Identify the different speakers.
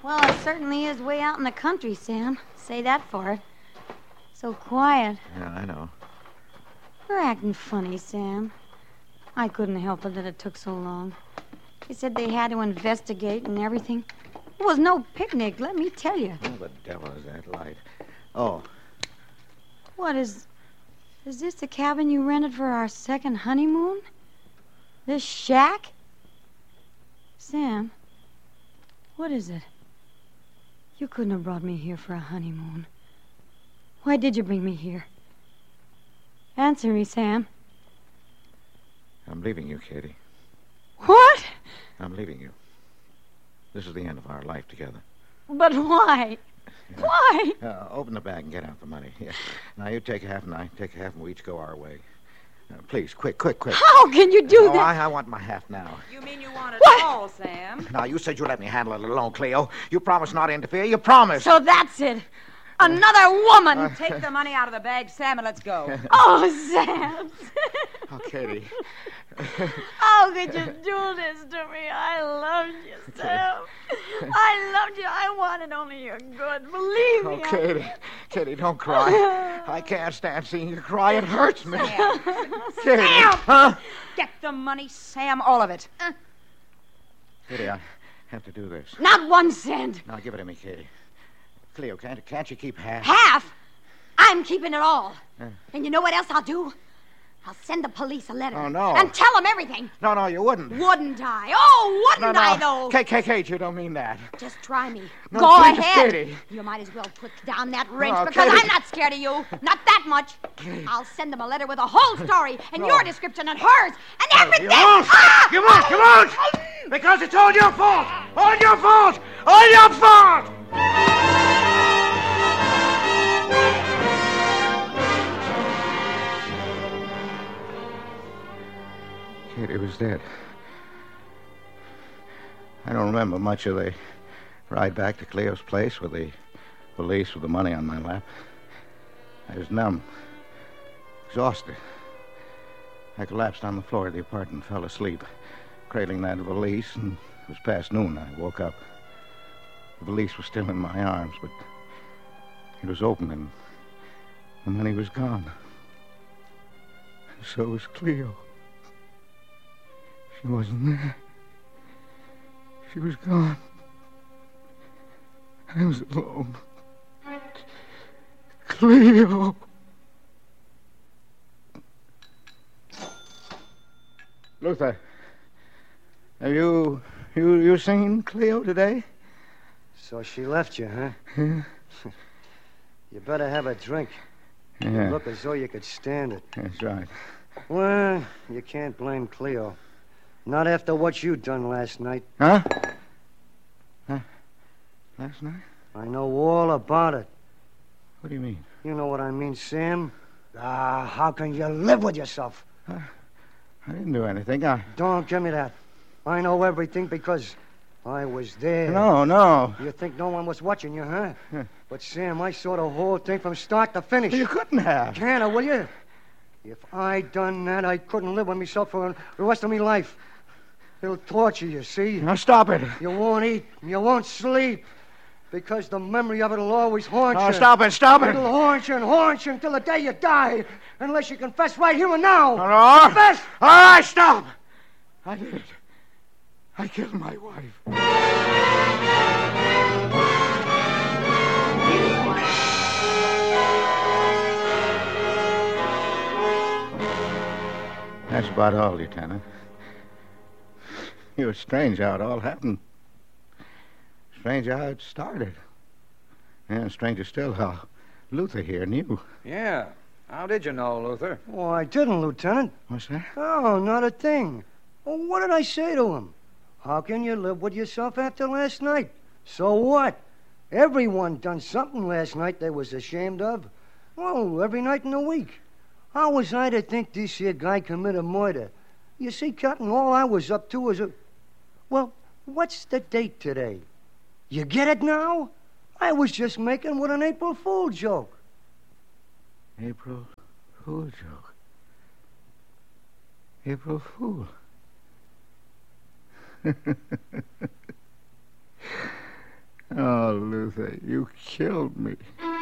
Speaker 1: Well, it certainly is way out in the country, Sam. Say that for it. So quiet.
Speaker 2: Yeah, I know.
Speaker 1: You're acting funny, Sam. I couldn't help it that it took so long. They said they had to investigate and everything. It was no picnic, let me tell you.
Speaker 2: What the devil is that light? Oh,
Speaker 1: What is this the cabin you rented for our second honeymoon? This shack? Sam, what is it? You couldn't have brought me here for a honeymoon. Why did you bring me here? Answer me, Sam.
Speaker 2: I'm leaving you, Katie.
Speaker 1: What?
Speaker 2: I'm leaving you. This is the end of our life together.
Speaker 1: But why?
Speaker 2: Yeah.
Speaker 1: Why?
Speaker 2: Open the bag and get out the money. Yeah. Now, you take half and I take half, and we each go our way. Please, quick.
Speaker 1: How can you do that?
Speaker 2: I want my half now.
Speaker 3: You mean you want it
Speaker 1: What?
Speaker 3: all, Sam?
Speaker 2: Now, you said you'd let me handle it alone, Cleo. You promised not to interfere. You promised.
Speaker 1: So that's it. Another woman.
Speaker 3: Take the money out of the bag, Sam, and let's go.
Speaker 1: Oh, Sam.
Speaker 2: Oh, Katie.
Speaker 1: How could you do this to me? I loved you, Sam. I loved you. I wanted only your good. Believe me.
Speaker 2: Oh, Katie, don't cry. I can't stand seeing you cry. It hurts me.
Speaker 3: Sam.
Speaker 2: Katie.
Speaker 3: Sam!
Speaker 2: Huh?
Speaker 3: Get the money, Sam, all of it.
Speaker 2: Katie, I have to do this.
Speaker 1: Not 1 cent.
Speaker 2: Now, give it to me, Katie. Cleo, can't you keep half?
Speaker 1: Half? I'm keeping it all. And you know what else I'll do? I'll send the police a letter.
Speaker 2: Oh, no.
Speaker 1: And tell them everything.
Speaker 2: No, you wouldn't.
Speaker 1: Wouldn't I? Oh, wouldn't I, though?
Speaker 2: Kate, you don't mean that.
Speaker 1: Just try me.
Speaker 2: No,
Speaker 1: Go
Speaker 2: please,
Speaker 1: ahead.
Speaker 2: Katie.
Speaker 1: You might as well put down that wrench
Speaker 2: No,
Speaker 1: because
Speaker 2: Katie.
Speaker 1: I'm not scared of you. Not that much. I'll send them a letter with a whole story and
Speaker 2: No.
Speaker 1: your description and hers and everything.
Speaker 2: You won't!
Speaker 1: Ah!
Speaker 2: You won't! Because it's all your fault! All your fault! All your fault! Katie was dead. I don't remember much of the ride back to Cleo's place with the police with the money on my lap. I was numb, exhausted. I collapsed on the floor of the apartment and fell asleep, cradling that valise, and it was past noon. I woke up. The valise was still in my arms, but it was open, and the money was gone. So was Cleo. She wasn't there. She was gone. I was alone. Cleo! Luther, have you seen Cleo today?
Speaker 4: So she left you, huh?
Speaker 2: Yeah.
Speaker 4: You better have a drink. You
Speaker 2: Yeah,
Speaker 4: look as though you could stand it.
Speaker 2: that's right.
Speaker 4: Well, you can't blame Cleo. Not after what you done last night.
Speaker 2: Huh? Last night?
Speaker 4: I know all about it.
Speaker 2: What do you mean?
Speaker 4: You know what I mean, Sam? How can you live with yourself?
Speaker 2: I didn't do anything.
Speaker 4: Don't give me that. I know everything because I was there.
Speaker 2: No.
Speaker 4: You think no one was watching you, huh?
Speaker 2: Yeah.
Speaker 4: But, Sam, I saw the whole thing from start to finish.
Speaker 2: You couldn't have.
Speaker 4: Can I, will you? If I done that, I couldn't live with myself for the rest of my life. It'll torture you, see?
Speaker 2: Now stop it.
Speaker 4: You won't eat, and you won't sleep, because the memory of it'll always haunt you.
Speaker 2: Oh, stop it.
Speaker 4: It'll haunt you until the day you die, unless you confess right here and now.
Speaker 2: No.
Speaker 4: Confess!
Speaker 2: All right, stop. I did it. I killed my wife. That's about all, Lieutenant. It was strange how it all happened. Strange how it started. And stranger still how Luther here knew.
Speaker 5: Yeah. How did you know, Luther?
Speaker 4: Oh, I didn't, Lieutenant.
Speaker 2: What's that?
Speaker 4: Oh, not a thing. Well, what did I say to him? How can you live with yourself after last night? So what? Everyone done something last night they was ashamed of. Well, every night in the week. How was I to think this here guy committed murder? You see, Captain, all I was up to was a... Well, what's the date today? You get it now? I was just making what an April Fool joke.
Speaker 2: April Fool joke. April Fool. Oh, Luther, you killed me.